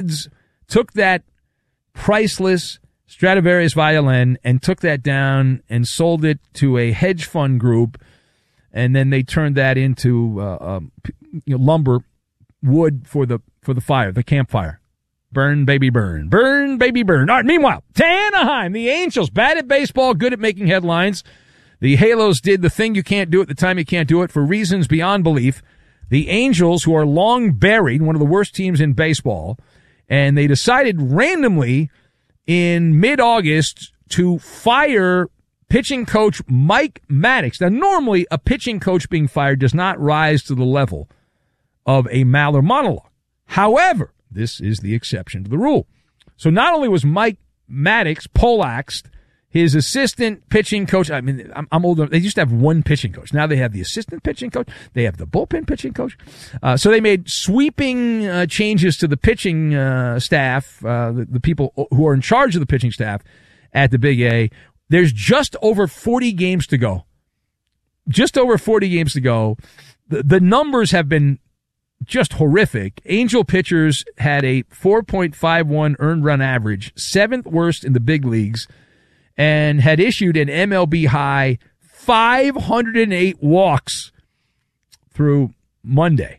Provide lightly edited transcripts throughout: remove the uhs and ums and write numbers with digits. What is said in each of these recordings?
Rhodes took that priceless Stradivarius violin and took that down and sold it to a hedge fund group, and then they turned that into lumber, wood for the fire, the campfire. Burn, baby, burn. Burn, baby, burn. All right, meanwhile, to Anaheim, the Angels, bad at baseball, good at making headlines. The Halos did the thing you can't do at the time you can't do it for reasons beyond belief. The Angels, who are long buried, one of the worst teams in baseball, and they decided randomly in mid-August to fire pitching coach Mike Maddux. Now, normally, a pitching coach being fired does not rise to the level of a Maller monologue. However, this is the exception to the rule. So not only was Mike Maddux poleaxed, his assistant pitching coach, I mean, I'm older. They used to have one pitching coach. Now they have the assistant pitching coach. They have the bullpen pitching coach. So they made sweeping changes to the pitching staff, the people who are in charge of the pitching staff at the Big A. There's just over 40 games to go. Just over 40 games to go. The numbers have been just horrific. Angel pitchers had a 4.51 earned run average, 7th worst in the big leagues, and had issued an MLB high 508 walks through Monday.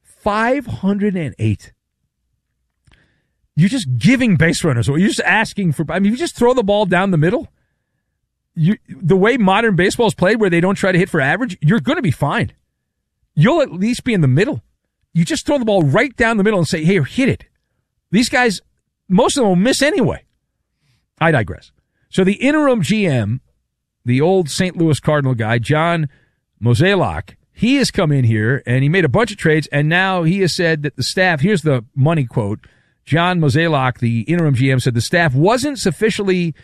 508. You're just giving base runners, or you're just asking for, I mean, you just throw the ball down the middle. The way modern baseball is played, where they don't try to hit for average, you're going to be fine. You'll at least be in the middle. You just throw the ball right down the middle and say, hey, hit it. These guys, most of them will miss anyway. I digress. So the interim GM, the old St. Louis Cardinal guy, John Mozeliak, he has come in here and he made a bunch of trades, and now he has said that the staff, here's the money quote, John Mozeliak, the interim GM, said the staff wasn't sufficiently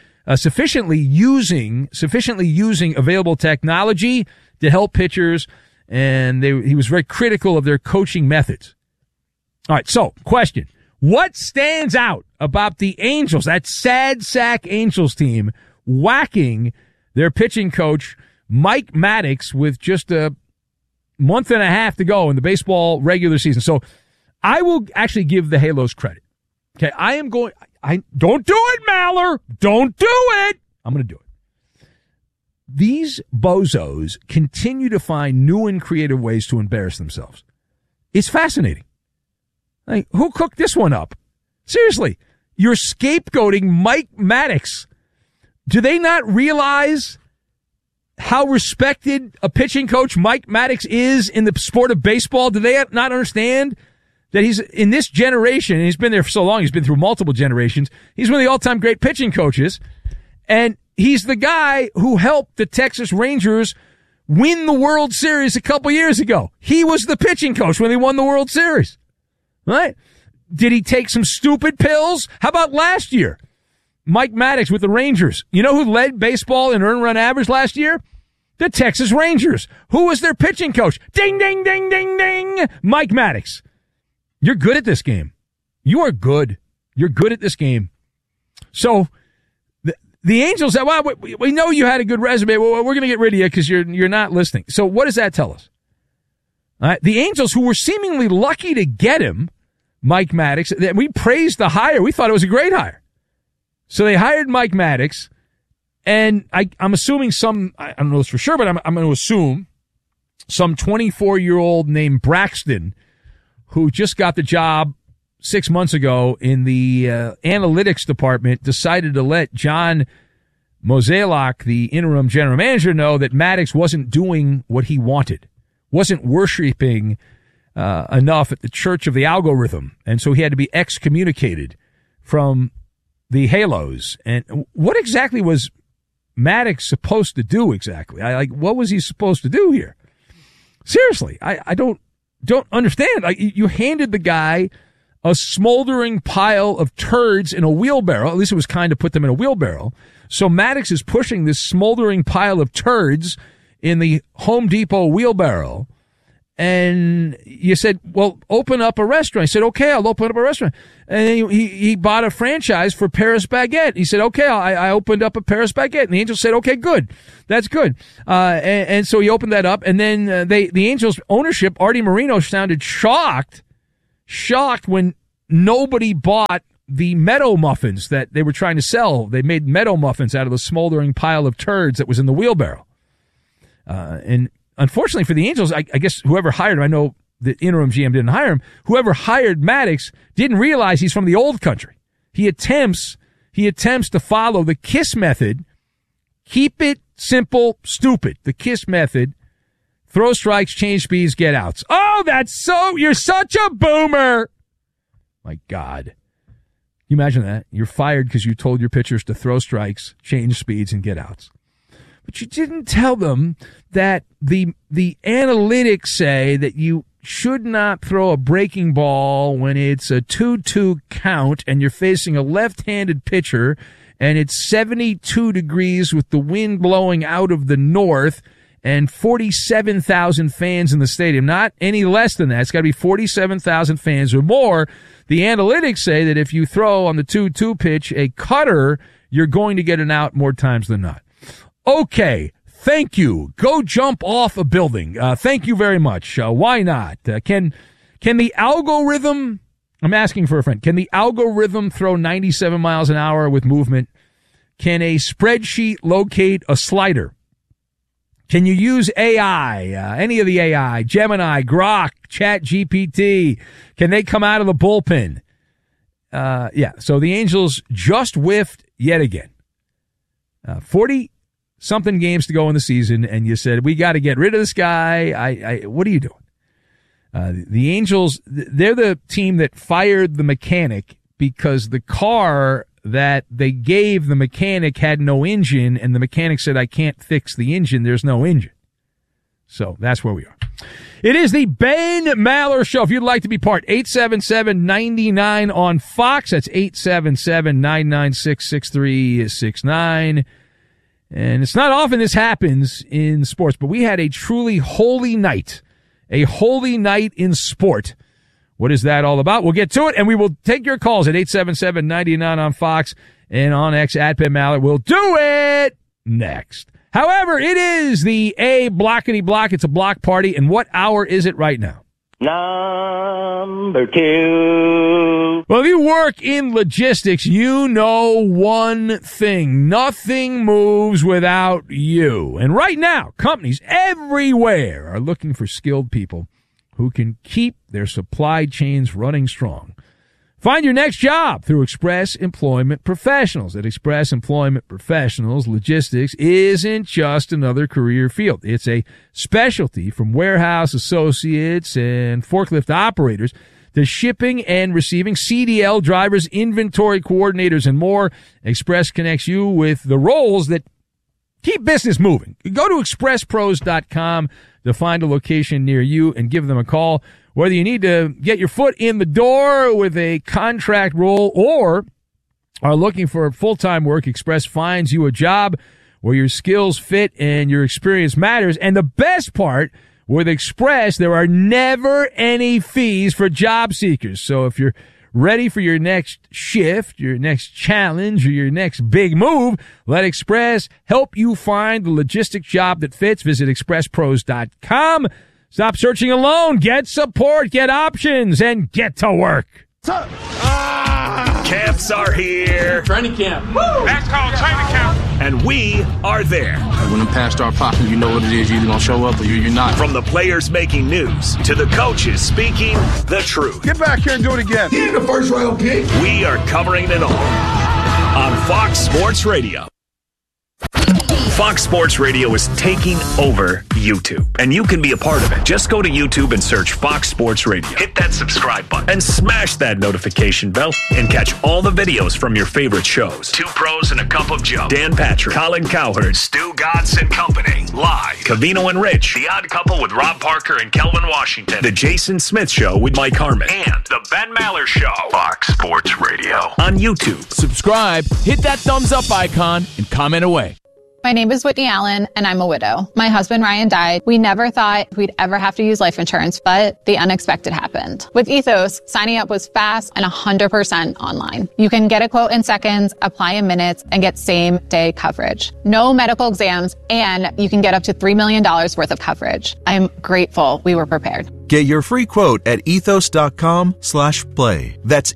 using available technology to help pitchers, and he was very critical of their coaching methods. All right, so question. What stands out about the Angels, that sad sack Angels team, whacking their pitching coach, Mike Maddux, with just a month and a half to go in the baseball regular season? So I will actually give the Halos credit. Okay, don't do it, Maller. Don't do it. I'm going to do it. These bozos continue to find new and creative ways to embarrass themselves. It's fascinating. Like, who cooked this one up? Seriously, you're scapegoating Mike Maddux. Do they not realize how respected a pitching coach Mike Maddux is in the sport of baseball? Do they not understand that he's in this generation, and he's been there for so long, he's been through multiple generations, he's one of the all-time great pitching coaches, and he's the guy who helped the Texas Rangers win the World Series a couple years ago. He was the pitching coach when they won the World Series. Right? Did he take some stupid pills? How about last year? Mike Maddux with the Rangers. You know who led baseball in earned run average last year? The Texas Rangers. Who was their pitching coach? Ding, ding, ding, ding, ding. Mike Maddux. You're good at this game. You are good. You're good at this game. So the Angels said, well, we know you had a good resume. Well, we're going to get rid of you because you're not listening. So what does that tell us? All right, the Angels, who were seemingly lucky to get him, Mike Maddux, we praised the hire. We thought it was a great hire. So they hired Mike Maddux, and I'm assuming I don't know this for sure, but I'm going to assume some 24-year-old named Braxton, who just got the job 6 months ago in the analytics department, decided to let John Mozeliak, the interim general manager, know that Maddux wasn't doing what he wanted, wasn't worshiping enough at the church of the algorithm, and so he had to be excommunicated from the Halos. And what exactly was Maddux supposed to do exactly? What was he supposed to do here? Seriously, I don't understand. You handed the guy a smoldering pile of turds in a wheelbarrow. At least it was kind to put them in a wheelbarrow. So Maddux is pushing this smoldering pile of turds in the Home Depot wheelbarrow. And you said, well, open up a restaurant. He said, okay, I'll open up a restaurant. And he bought a franchise for Paris Baguette. He said, okay, I opened up a Paris Baguette. And the Angels said, okay, good. That's good. And so he opened that up. And then the Angels ownership, Artie Moreno, sounded shocked when nobody bought the Meadow muffins that they were trying to sell. They made Meadow muffins out of the smoldering pile of turds that was in the wheelbarrow. And unfortunately for the Angels, I guess whoever hired him, I know the interim GM didn't hire him, whoever hired Maddux didn't realize he's from the old country. He attempts to follow the KISS method. Keep it simple, stupid. The KISS method. Throw strikes, change speeds, get outs. Oh, you're such a boomer. My God. Can you imagine that? You're fired because you told your pitchers to throw strikes, change speeds, and get outs. But you didn't tell them that the analytics say that you should not throw a breaking ball when it's a 2-2 count and you're facing a left-handed pitcher and it's 72 degrees with the wind blowing out of the north and 47,000 fans in the stadium. Not any less than that. It's got to be 47,000 fans or more. The analytics say that if you throw on the 2-2 pitch a cutter, you're going to get an out more times than not. Okay. Thank you. Go jump off a building. Thank you very much. Why not? Can the algorithm, I'm asking for a friend, can the algorithm throw 97 miles an hour with movement? Can a spreadsheet locate a slider? Can you use AI, any of the AI, Gemini, Grok, ChatGPT? Can they come out of the bullpen? Yeah, so the Angels just whiffed yet again. 40-something games to go in the season, and you said, we got to get rid of this guy. What are you doing? The Angels, they're the team that fired the mechanic because the car that they gave the mechanic had no engine, and the mechanic said, I can't fix the engine. There's no engine. So that's where we are. It is the Ben Maller Show. If you'd like to be part, 877-99 on Fox. That's 877-996-6369. And it's not often this happens in sports, but we had a truly holy night. A holy night in sport. What is that all about? We'll get to it, and we will take your calls at 877-99 on Fox and on X at Ben Maller. We'll do it next. However, it is the A blockity block. It's a block party, and what hour is it right now? Number 2. Well, if you work in logistics, you know one thing. Nothing moves without you. And right now, companies everywhere are looking for skilled people who can keep their supply chains running strong. Find your next job through Express Employment Professionals. At Express Employment Professionals, logistics isn't just another career field. It's a specialty from warehouse associates and forklift operators to shipping and receiving, CDL drivers, inventory coordinators, and more. Express connects you with the roles that keep business moving. Go to expresspros.com to find a location near you and give them a call. Whether you need to get your foot in the door with a contract role or are looking for full-time work, Express finds you a job where your skills fit and your experience matters. And the best part, with Express, there are never any fees for job seekers. So if you're ready for your next shift, your next challenge, or your next big move, let Express help you find the logistic job that fits. Visit expresspros.com. Stop searching alone. Get support, get options, and get to work. Camps are here. Training camp. Woo! That's called training camp. And we are there. When I'm past our pocket, you know what it is. You're either going to show up or you're not. From the players making news to the coaches speaking the truth. Get back here and do it again. He ain't the first round pick. We are covering it all on Fox Sports Radio. Fox Sports Radio is taking over YouTube, and you can be a part of it. Just go to YouTube and search Fox Sports Radio. Hit that subscribe button and smash that notification bell and catch all the videos from your favorite shows. Two Pros and a Cup of Joe, Dan Patrick, Colin Cowherd, Stu Godson Company, live. Covino and Rich, The Odd Couple with Rob Parker and Kelvin Washington, The Jason Smith Show with Mike Harmon, and The Ben Maller Show. Fox Sports Radio on YouTube. Subscribe, hit that thumbs up icon, and comment away. My name is Whitney Allen, and I'm a widow. My husband, Ryan, died. We never thought we'd ever have to use life insurance, but the unexpected happened. With Ethos, signing up was fast and 100% online. You can get a quote in seconds, apply in minutes, and get same-day coverage. No medical exams, and you can get up to $3 million worth of coverage. I'm grateful we were prepared. Get your free quote at ethos.com/play. That's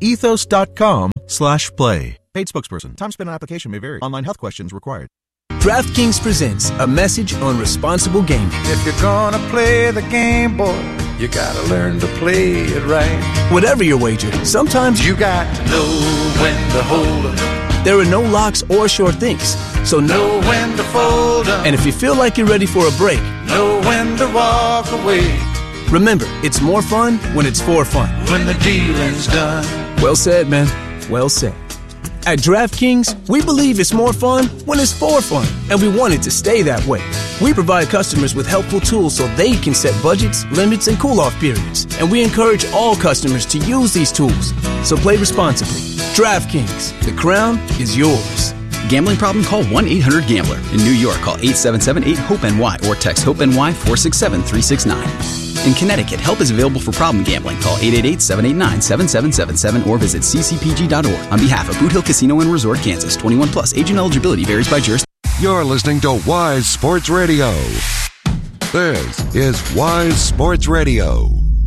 ethos.com/play. Paid spokesperson. Time spent on application may vary. Online health questions required. DraftKings presents a message on responsible gaming. If you're gonna play the game, boy, you gotta learn to play it right. Whatever your wager, sometimes you got to know when to hold 'em. There are no locks or sure things, so know when to fold 'em. And if you feel like you're ready for a break, know when to walk away. Remember, it's more fun when it's for fun. When the dealing's done. Well said, man. Well said. At DraftKings, we believe it's more fun when it's for fun, and we want it to stay that way. We provide customers with helpful tools so they can set budgets, limits, and cool-off periods, and we encourage all customers to use these tools. So play responsibly. DraftKings, the crown is yours. Gambling problem? Call 1-800-GAMBLER. In New York, call 877-8-HOPE-NY or text HOPE-NY 467-369. In Connecticut, help is available for problem gambling. Call 888-789-7777 or visit ccpg.org. On behalf of Boot Hill Casino and Resort, Kansas, 21 plus. Age and eligibility varies by jurisdiction. You're listening to Wise Sports Radio. This is Wise Sports Radio.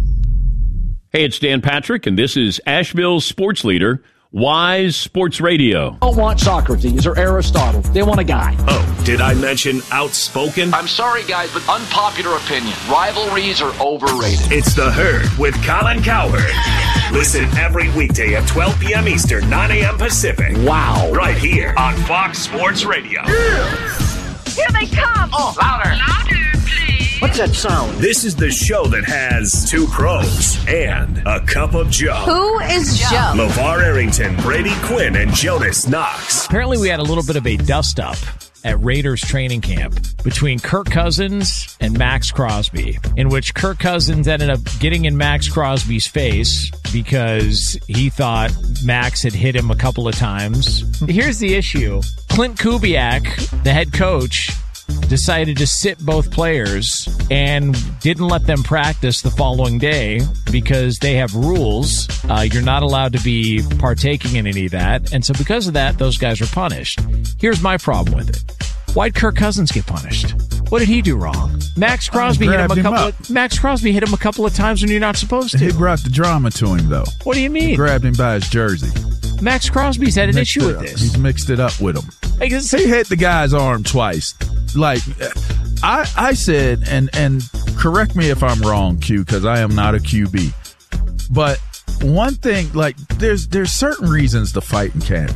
Hey, it's Dan Patrick, and this is Asheville's sports leader, Wise Sports Radio. Don't want Socrates or Aristotle. They want a guy. Oh, did I mention outspoken? I'm sorry, guys, but unpopular opinion. Rivalries are overrated. It's The Herd with Colin Cowherd. Listen every weekday at 12 p.m. Eastern, 9 a.m. Pacific. Wow. Right here on Fox Sports Radio. Yeah. Here they come. Oh, louder. Louder, please. What's that sound? This is the show that has two pros and a cup of Joe. Who is Joe? LeVar Arrington, Brady Quinn, and Jonas Knox. Apparently we had a little bit of a dust-up at Raiders training camp between Kirk Cousins and Max Crosby, in which Kirk Cousins ended up getting in Max Crosby's face because he thought Max had hit him a couple of times. Here's the issue. Clint Kubiak, the head coach, decided to sit both players and didn't let them practice the following day because they have rules. You're not allowed to be partaking in any of that. And so because of that, those guys are punished. Here's my problem with it. Why'd Kirk Cousins get punished? What did he do wrong? Max Crosby hit him a couple of times when you're not supposed to. He brought the drama to him, though. What do you mean? He grabbed him by his jersey. Max Crosby's had an issue with this. He's mixed it up with him. He hit the guy's arm twice. Like, I said, and correct me if I'm wrong, Q, because I am not a QB. But one thing, like, there's certain reasons to fight in camp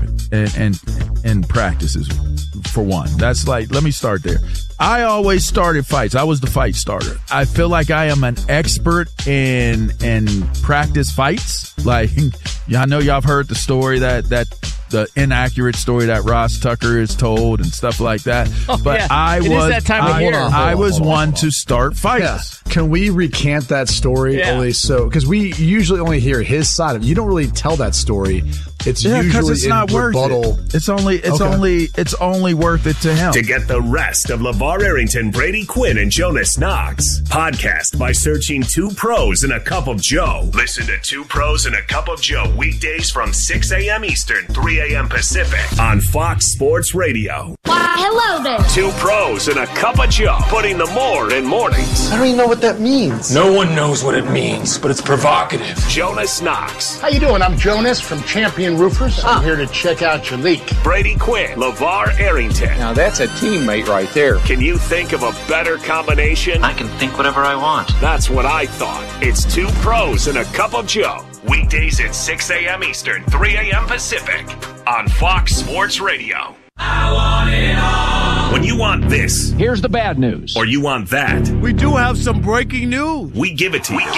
and practices, for one. That's like, let me start there. I always started fights. I was the fight starter. I feel like I am an expert in practice fights. Like, I know y'all have heard the story that the inaccurate story that Ross Tucker is told and stuff like that. But yeah. I was one to start fights. Yeah. Can we recant that story? Yeah. Only so, because we usually only hear his side of it. You don't really tell that story. It's usually it's not worth rebuttal. It. It's only worth it to him. To get the rest of LeVar Arrington, Brady Quinn, and Jonas Knox, podcast by searching Two Pros and a Cup of Joe. Listen to Two Pros and a Cup of Joe weekdays from 6 a.m. Eastern, 3 a.m. Pacific on Fox Sports Radio. Why, hello there. Two Pros and a Cup of Joe, putting the more in mornings. I don't even know what that means. No one knows what it means, but it's provocative. Jonas Knox. How you doing? I'm Jonas from Champion Roofers. I'm here to check out your leak. Brady Quinn, LeVar Arrington. Now that's a teammate right there. Can you think of a better combination? I can think whatever I want. That's what I thought. It's Two Pros and a Cup of Joe. Weekdays at 6 a.m. Eastern, 3 a.m. Pacific on Fox Sports Radio. I want it all. When you want this, here's the bad news. Or you want that, we do have some breaking news. We give it to you.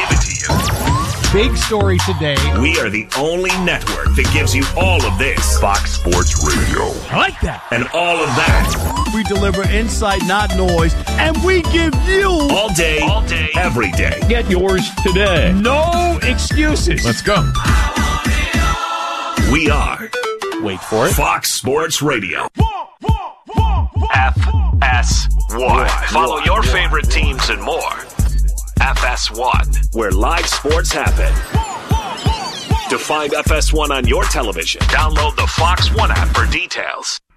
Big story today. We are the only network that gives you all of this. Fox Sports Radio. I like that. And all of that. We deliver insight, not noise. And we give you all day, every day. Get yours today. No excuses. Let's go. We are. Wait for it. Fox Sports Radio. F FS1. Follow your favorite teams and more. FS1, where live sports happen. To find FS1 on your television, download the Fox One app for details.